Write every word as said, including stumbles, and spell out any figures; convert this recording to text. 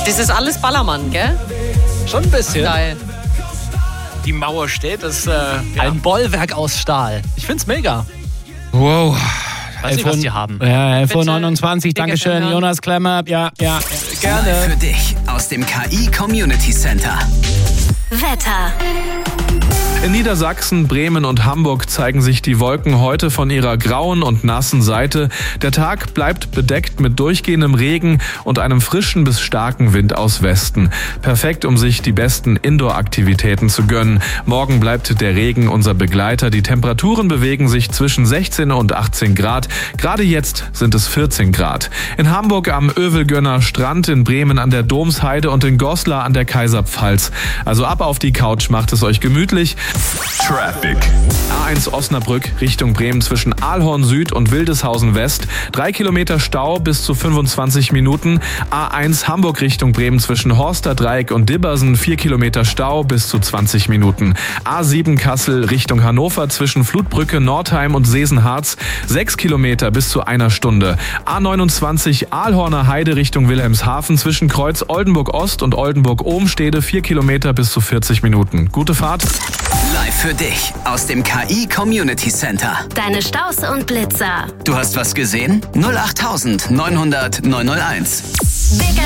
Das ist alles Ballermann, gell? Schon ein bisschen. Geil. Die Mauer steht, das ist äh, ja. Ein Bollwerk aus Stahl. Ich find's mega. Wow. Weiß nicht, was die haben. Ja, elf Uhr neunundzwanzig, Bitte. Dankeschön, Bitte. Jonas Klemmer. Ja, ja, gerne. Für dich aus dem K I Community Center. Wetter. In Niedersachsen, Bremen und Hamburg zeigen sich die Wolken heute von ihrer grauen und nassen Seite. Der Tag bleibt bedeckt mit durchgehendem Regen und einem frischen bis starken Wind aus Westen. Perfekt, um sich die besten Indoor-Aktivitäten zu gönnen. Morgen bleibt der Regen unser Begleiter. Die Temperaturen bewegen sich zwischen sechzehn und achtzehn Grad. Gerade jetzt sind es vierzehn Grad. In Hamburg am Övelgönner Strand, in Bremen an der Domsheide und in Goslar an der Kaiserpfalz. Also ab auf die Couch, macht es euch gemütlich. Traffic. A eins Osnabrück Richtung Bremen zwischen Aalhorn Süd und Wildeshausen West. Drei Kilometer Stau bis zu fünfundzwanzig Minuten. A eins Hamburg Richtung Bremen zwischen Horster Dreieck und Dibbersen. Vier Kilometer Stau bis zu zwanzig Minuten. A sieben Kassel Richtung Hannover zwischen Flutbrücke, Nordheim und Sesenharz. Sechs Kilometer bis zu einer Stunde. A neunundzwanzig Aalhorner Heide Richtung Wilhelmshaven zwischen Kreuz Oldenburg Ost und Oldenburg Ohmstede. Vier Kilometer bis zu vierzig Minuten. Gute Fahrt. Live für dich aus dem K I Community Center. Deine Staus und Blitzer. Du hast was gesehen? null acht neunhundert neunhunderteins.